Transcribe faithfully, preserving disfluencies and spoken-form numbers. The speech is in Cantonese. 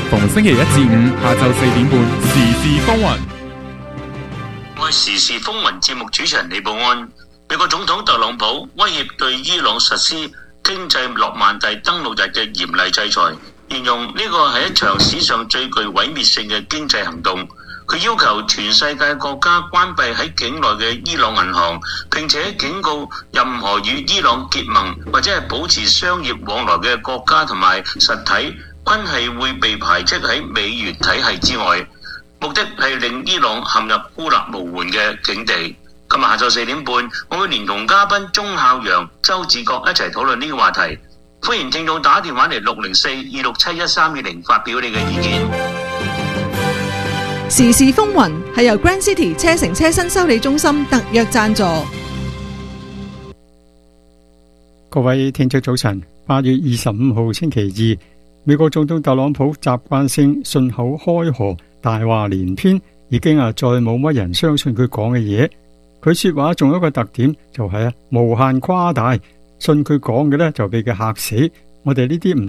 逢星期一至五下晝四點半，時事風雲。 我係時事風雲節目主持人李寶安。美國總統特朗普威脅對伊朗實施經濟諾曼第登陸日嘅嚴厲制裁，形容呢個係一場史上最具毀滅性嘅經濟行動。佢要求全世界國家關閉喺境內嘅伊朗銀行，並且警告任何與伊朗結盟或者係保持商業往來嘅國家同埋實體，均係會被排斥喺美元體系之外。目的係令伊朗陷入孤立無援嘅境地。今日下晝四點半，我會連同嘉賓鐘孝陽、周志國一齊討論呢個話題。歡迎聽眾打電話嚟六零四二六七一三二零發表你嘅意見。 時事風雲係由 Grand City 車城車新修理中心特約贊助。 各位聽眾早晨，八月二十五號星期二，美國總統特朗普習慣性信口開河，大話連篇，已經啊再冇乜人相信佢講嘅嘢。佢說話仲有一個特點，就係啊無限誇大，信佢講嘅咧就俾佢嚇死。我哋呢啲唔